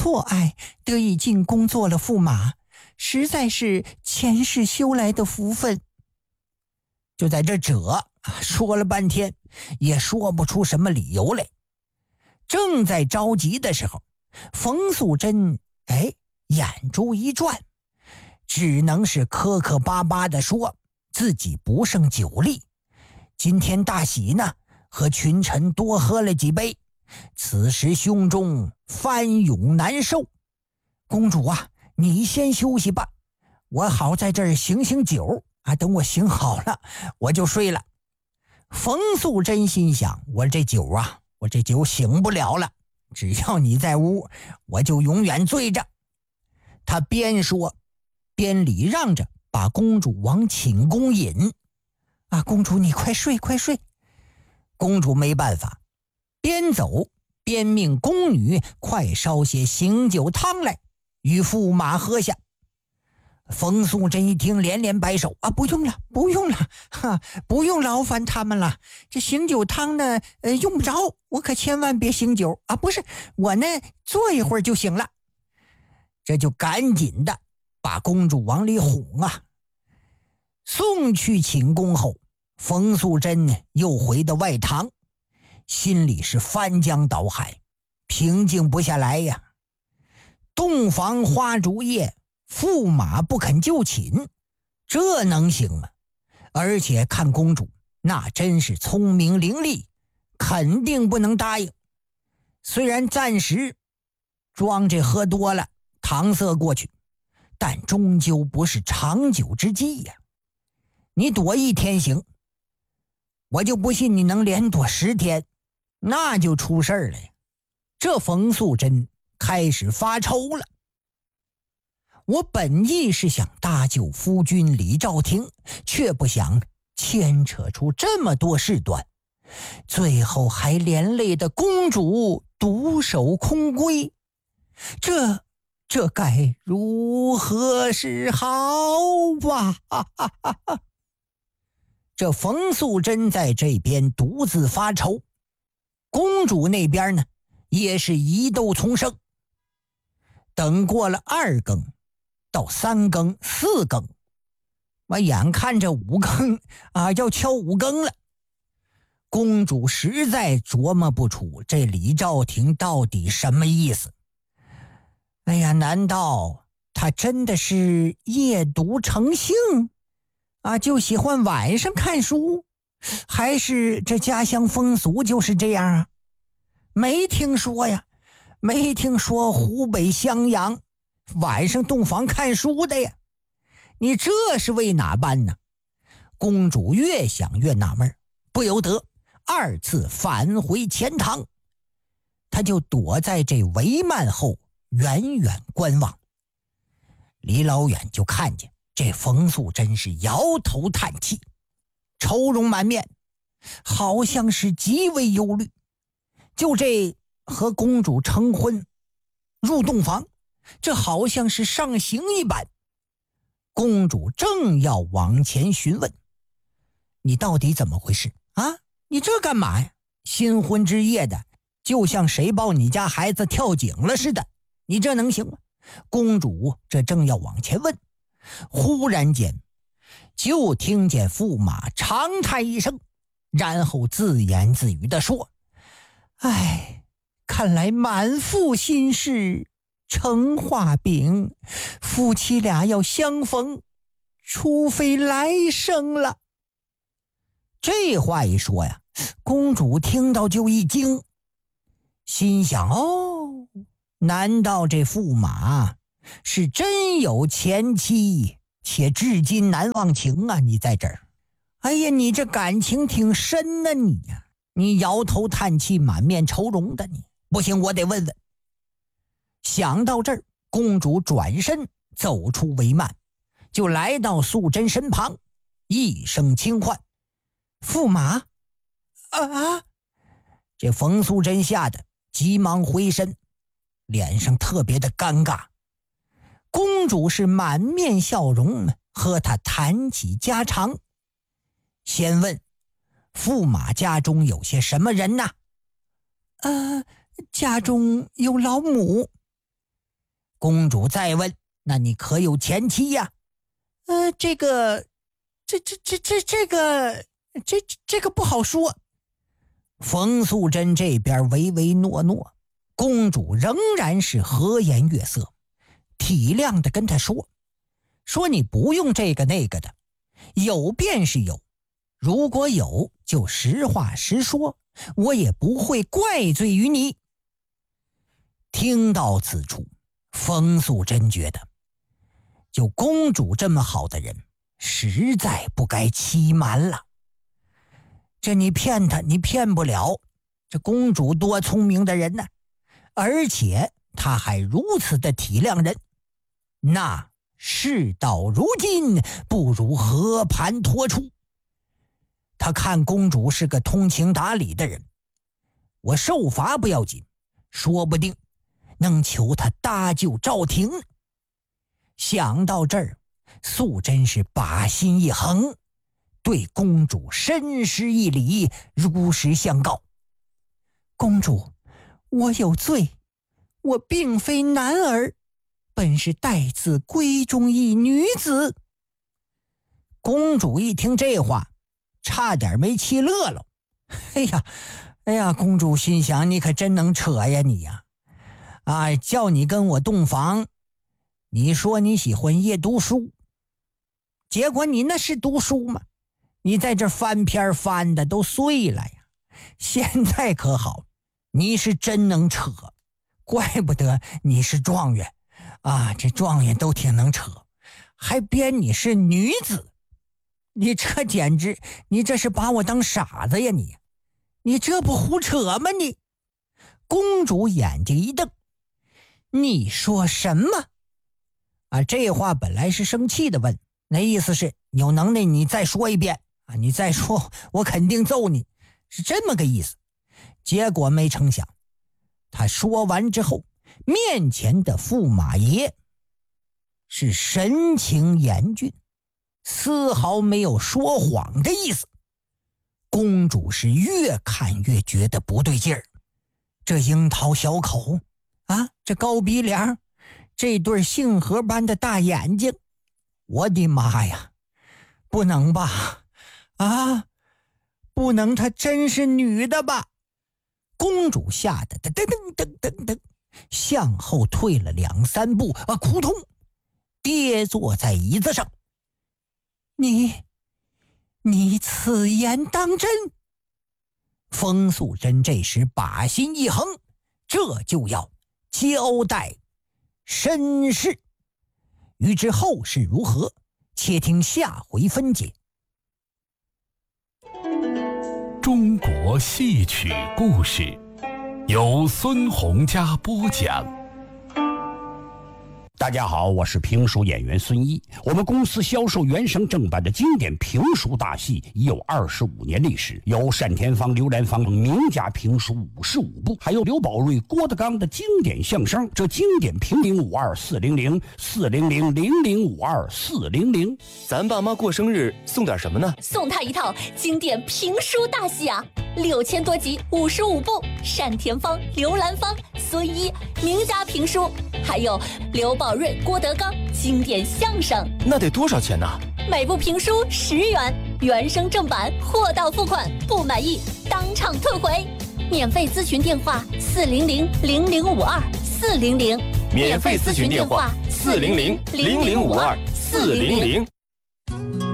错爱，得以进宫做了驸马，实在是前世修来的福分。 就在这说了半天，也说不出什么理由来。正在着急的时候，冯素贞眼珠一转，只能是磕磕巴巴地说自己不胜酒力，今天大喜呢，和群臣多喝了几杯，此时胸中翻涌难受。公主啊，你先休息吧，我好在这儿醒醒酒啊，等我醒好了我就睡了。冯素贞心想，我这酒醒不了了，只要你在屋，我就永远醉着。他边说边礼让着把公主往寝宫引。 公主你快睡快睡。 公主没办法，边走边命宫女快烧些醒酒汤来与驸马喝下。冯素贞一听连连摆手， 不用了不用了，不用劳烦他们了，这醒酒汤呢用不着，我可千万别醒酒不是，我呢坐一会儿就行了。 这就赶紧的把公主往里哄送去寝宫后，冯素贞又回到外堂，心里是翻江倒海，平静不下来呀。洞房花烛夜，驸马不肯就寝，这能行吗？而且看公主那真是聪明伶俐，肯定不能答应。虽然暂时装这喝多了搪塞过去，但终究不是长久之计呀。你躲一天行，我就不信你能连躲10天，那就出事儿了呀。这冯素贞开始发愁了。我本意是想搭救夫君李兆廷，却不想牵扯出这么多事端，最后还连累的公主独守空闺，这该如何是好啊？这冯素贞在这边独自发愁，公主那边呢也是疑窦丛生。等过了2更到3更4更，我眼看着5更要敲5更了，公主实在琢磨不出这李兆廷到底什么意思。难道他真的是夜读成性就喜欢晚上看书，还是这家乡风俗就是这样没听说湖北襄阳晚上洞房看书的呀，你这是为哪般呢？公主越想越纳闷，不由得2次返回前堂。她就躲在这帷幔后远远观望。离老远就看见这冯素贞是摇头叹气，愁容满面，好像是极为忧虑。就这和公主成婚入洞房，这好像是上刑一般。公主正要往前询问，你到底怎么回事你这干嘛呀？新婚之夜的，就像谁抱你家孩子跳井了似的，你这能行吗？公主这正要往前问，忽然间就听见驸马长叹一声，然后自言自语地说，看来满腹心事成画饼，夫妻俩要相逢，除非来生了。这话一说呀，公主听到就一惊，心想难道这驸马是真有前妻，且至今难忘情你在这儿你这感情挺深你摇头叹气满面愁容的，你不行，我得问问。想到这儿，公主转身走出帷幔，就来到素贞身旁，一声轻唤，驸马这冯素贞吓得急忙回身，脸上特别的尴尬。公主是满面笑容，和她谈起家常，先问驸马家中有些什么人呢？ 家中有老母。 公主再问：“那你可有前妻呀？” 这个不好说。 冯素贞这边唯唯诺诺，公主仍然是和颜悦色，体谅地跟他说你不用这个那个的，有便是有，如果有就实话实说，我也不会怪罪于你。听到此处，冯素贞觉得就公主这么好的人实在不该欺瞒了。这你骗她你骗不了，这公主多聪明的人呢，而且她还如此的体谅人，那事到如今不如和盘托出。他看公主是个通情达理的人，我受罚不要紧，说不定能求他搭救赵婷。想到这儿，素贞是把心一横，对公主深施一礼，如实相告： 公主，我有罪，我并非男儿，本是待字闺中一女子。 公主一听这话，差点没气乐了。哎呀，公主心想，你可真能扯呀你呀！叫你跟我洞房，你说你喜欢夜读书，结果你那是读书吗？你在这翻篇翻的都碎了呀！现在可好，你是真能扯，怪不得你是状元这状元都挺能扯，还编你是女子。你这简直，你这是把我当傻子呀你这不胡扯吗你？公主眼睛一瞪：你说什么？这话本来是生气的问，那意思是你有能耐你再说一遍你再说我肯定揍你，是这么个意思。结果没成想，他说完之后，面前的驸马爷是神情严峻，丝毫没有说谎的意思。公主是越看越觉得不对劲儿，这樱桃小口这高鼻梁，这对杏核般的大眼睛，我的妈呀，不能吧不能她真是女的吧？公主吓得噔噔噔噔噔向后退了2-3步，扑通跌坐在椅子上。你此言当真？冯素贞这时把心一横，这就要交代身世。欲知后事如何，且听下回分解。 中国戏曲故事由孙洪嘉播讲。 大家好，我是评书演员孙一。我们公司销售原声正版的经典评书大戏已有25年历史，有单田芳、刘兰芳名家评书55部，还有刘宝瑞、郭德纲的经典相声。这经典评00524004000524000。 咱爸妈过生日送点什么呢？ 送他一套经典评书大戏啊，6000多集，55部，单田芳、刘兰芳、孙一名家评书，还有刘宝瑞、郭德纲经典相声。 那得多少钱呢？ 每部评书10元，原声正版，货到付款，不满意当场退回。免费咨询电话4000052，400。 免费咨询电话4000052，400。